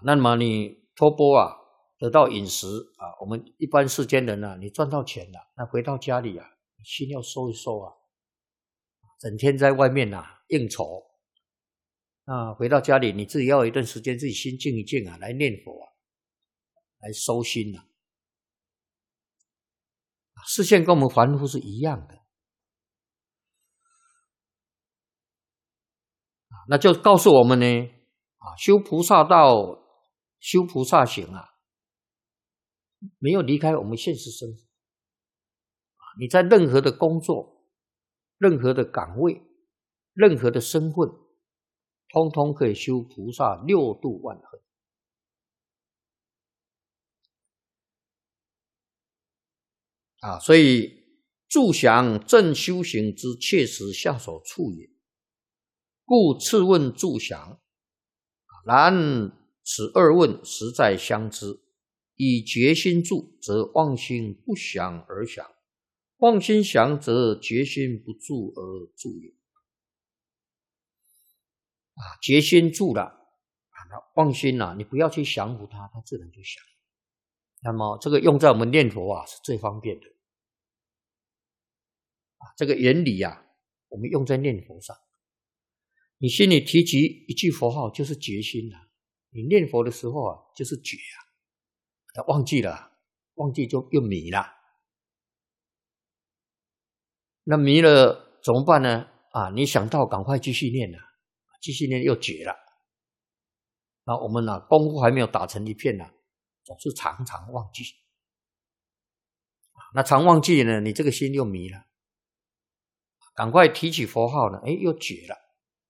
那么你托钵啊，得到饮食啊，我们一般世间人啊，你赚到钱了，那回到家里啊，心要收一收啊，整天在外面啊应酬，那回到家里你自己要有一段时间自己心静一静啊，来念佛啊，来收心啊。视线跟我们凡夫是一样的，那就告诉我们呢，修菩萨道、修菩萨行啊，没有离开我们现实生活。你在任何的工作、任何的岗位、任何的身份，通通可以修菩萨六度万恒。所以助降正修行之切实下手处也。故次问助降，然此二问实在相知。以决心助，则妄心不降而降；妄心降，则决心不助而助也。决心助了，妄心你不要去降服它，它自然就降。那么这个用在我们念佛是最方便的。这个原理我们用在念佛上。你心里提起一句佛号就是决心了，你念佛的时候就是觉忘记了，忘记就又迷了。那迷了怎么办呢？你想到赶快继续念了，继续念又觉了。那我们功夫还没有打成一片总是常常忘记。那常忘记呢，你这个心又迷了。赶快提起佛号呢，又觉了。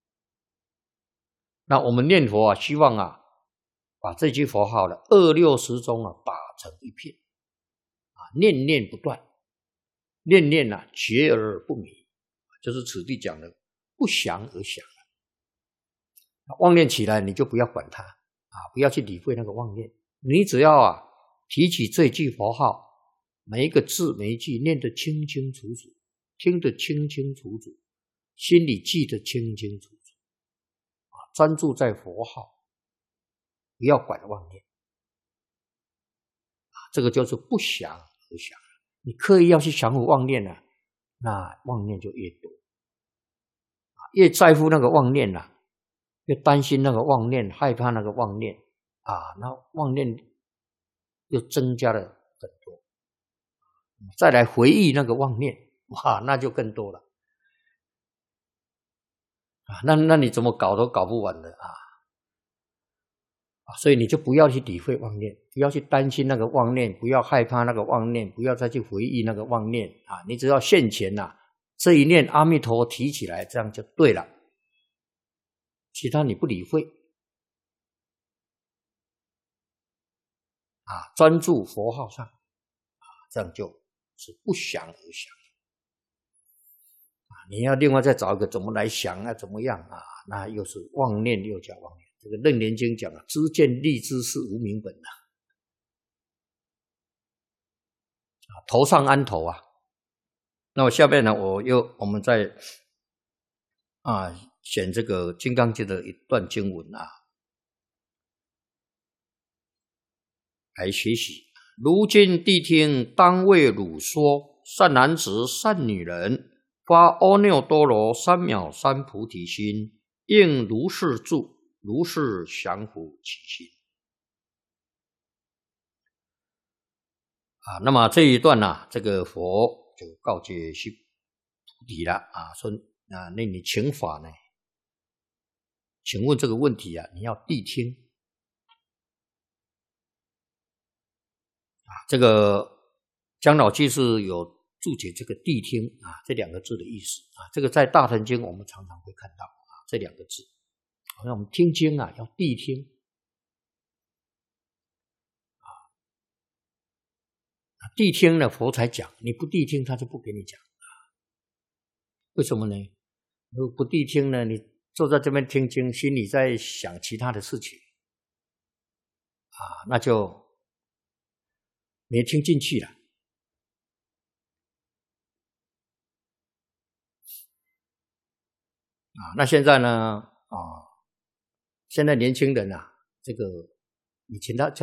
那我们念佛希望把这句佛号的二六时中打成一片，念念不断，念念觉而不迷，就是此地讲的不降而降。妄念起来你就不要管它不要去理会那个妄念，你只要提起这句佛号，每一个字每一句念得清清楚楚，听得清清楚楚，心里记得清清楚楚，专注在佛号，不要管妄念，这个就是不降而降。你刻意要去降服妄念那妄念就越多，越在乎那个妄念越担心那个妄念，害怕那个妄念那妄念又增加了很多，再来回忆那个妄念，那就更多了那你怎么搞都搞不完的所以你就不要去理会妄念，不要去担心那个妄念，不要害怕那个妄念，不要再去回忆那个妄念你只要现前这一念阿弥陀提起来，这样就对了，其他你不理会专注佛号上这样就是不降而降你要另外再找一个怎么来降怎么样那又是妄念又叫妄念。这个楞严经讲知见立知是无明本头上安头那么下面呢，我们再选这个《金刚经》的一段经文来学习。如今谛听当为汝说，善男子善女人，发阿耨多罗三藐三菩提心，应如是住，如是降伏其心那么这一段这个佛就告诫须菩提了说那你请法呢？请问这个问题你要谛听这个姜老居士有注解这个谛听这两个字的意思这个在大乘经我们常常会看到这两个字。那我们听经要谛听谛听呢佛才讲，你不谛听他就不给你讲为什么呢？如果不谛听呢，你坐在这边听经，心里在想其他的事情那就没听进去了那现在呢现在年轻人这个以前叫